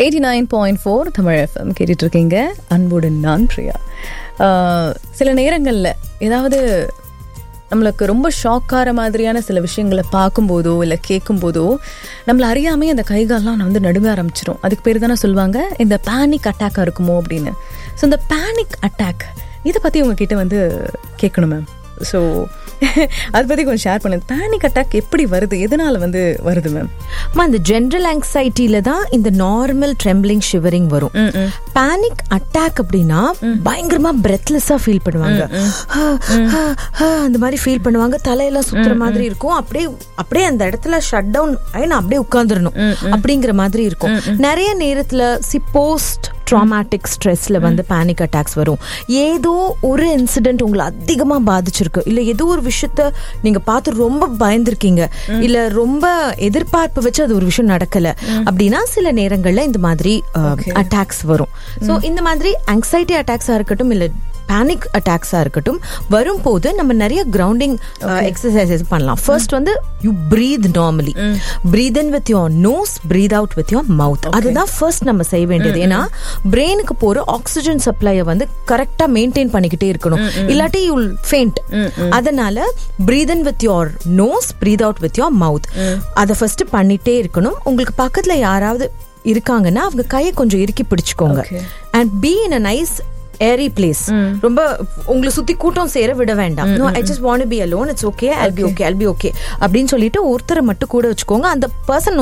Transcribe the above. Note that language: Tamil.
89.4 தமிழ் FM கேட்டுட்டு இருக்கீங்க. அன்புடன் நான் பிரியா. சில நேரங்களில் ஏதாவது நம்மளுக்கு ரொம்ப ஷாக்கார மாதிரியான சில விஷயங்களை பார்க்கும்போதோ இல்லை கேட்கும்போதோ நம்மளை அறியாமே அந்த கைகாலெலாம் வந்து நடுங்க ஆரம்பிச்சிடும். அதுக்கு பேர் தானே சொல்லுவாங்க இந்த பேனிக் அட்டாக்காக இருக்குமோ அப்படின்னு. ஸோ இந்த பேனிக் அட்டாக் இதை பற்றி உங்ககிட்ட வந்து கேட்கணும் மேம். ஸோ அதை பற்றி கொஞ்சம் ஷேர் பண்ணுங்க. பேனிக் அட்டாக் எப்படி வருது, எதனால வந்து வருது மேம்? இந்த ஜென்ரல் ஆங்ஸைட்டில தான் இந்த நார்மல் ட்ரெம்பிளிங் ஷிவரிங் வரும். பேனிக் அட்டாக் அப்படின்னா பயங்கரமா பிரெத்லெஸ்ஸா ஃபீல் பண்ணுவாங்க, அந்த மாதிரி ஃபீல் பண்ணுவாங்க, தலையெல்லாம் சுத்துற மாதிரி இருக்கும், அப்படியே அந்த இடத்துல ஷட் டவுன் ஆயினா அப்படியே உட்கார்ந்துடணும் அப்படிங்கிற மாதிரி இருக்கும். நிறைய நேரத்துல போஸ்ட் ட்ராமாட்டிக் ஸ்ட்ரெஸ்ல வந்து பேனிக் அட்டாக்ஸ் வரும். ஏதோ ஒரு இன்சிடென்ட் உங்களை அதிகமா பாதிச்சிருக்கு, இல்ல ஏதோ ஒரு விஷயத்த நீங்க பார்த்து ரொம்ப பயந்துருக்கீங்க, இல்ல ரொம்ப எதிர்பார்ப்பு வச்சு அது ஒரு விஷயம் நடக்கல அப்படின்னா சில நேரங்கள்ல இந்த மாதிரி அட்டாக்ஸ் வரும். சோ இந்த மாதிரி ஆங்ஸைட்டி அட்டாக்ஸா இருக்கட்டும் இல்ல பேனிக் அட்டாக்ஸா இருக்கட்டும் வரும்போது நம்ம நிறைய கிரவுண்டிங் எக்ஸசைசஸ் பண்ணலாம். ஃபர்ஸ்ட் வந்து you breath normally, breath in with your nose, breath out with your மவுத். அதுதான் ஃபர்ஸ்ட் நம்ம செய்ய வேண்டியது. ஏன்னா பிரெயினுக்கு போற ஆக்சிஜன் சப்ளையை வந்து கரெக்டா மெயின்டைன் பண்ணிக்கிட்டே இருக்கணும், இல்லாட்டி யூ வில் ஃபெயிண்ட். அதனால breath in with your nose, breath out with your மவுத், அதை ஃபர்ஸ்ட் பண்ணிட்டே இருக்கணும். உங்களுக்கு பக்கத்துல யாராவது இருக்காங்கன்னா அவங்க கையை கொஞ்சம் இறுக்கி பிடிச்சுக்கோங்க. And be in a nice airy place. ரொம்ப உங்களை சுத்தி கூட்டம் சேர விட வேண்டாம். No, I just want to be alone, it's okay, I'll be okay அப்படின்னு சொல்லிட்டு ஒருத்தரை மட்டும் கூட வச்சுக்கோங்க. அந்த பர்சன்